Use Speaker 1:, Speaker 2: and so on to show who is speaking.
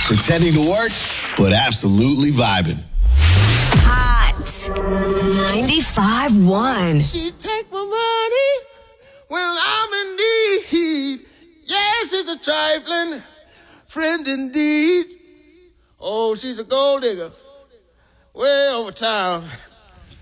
Speaker 1: Pretending to work, but absolutely vibing.
Speaker 2: Hot 95.1.
Speaker 3: She take my money when I'm in need. Yes, she's a trifling friend indeed. Oh, she's a gold digger way over town.